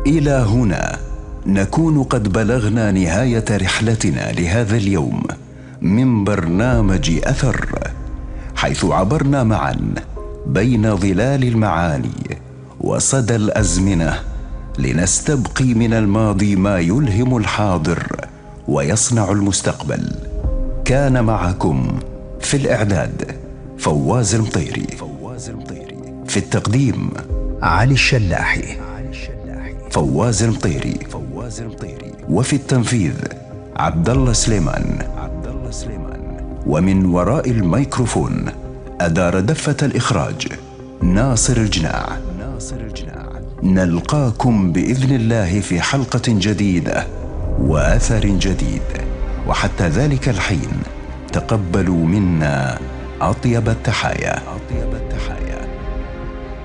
إلى هنا نكون قد بلغنا نهاية رحلتنا لهذا اليوم من برنامج أثر، حيث عبرنا معا بين ظلال المعاني وصدى الأزمنة لنستبقي من الماضي ما يلهم الحاضر ويصنع المستقبل. كان معكم في الإعداد فواز المطيري، في التقديم علي الشلاحي. فواز المطيري، وفي التنفيذ عبد الله سليمان. ومن وراء الميكروفون أدار دفة الإخراج ناصر الجناع. نلقاكم بإذن الله في حلقة جديدة وأثر جديد، وحتى ذلك الحين تقبلوا منا أطيب التحايا.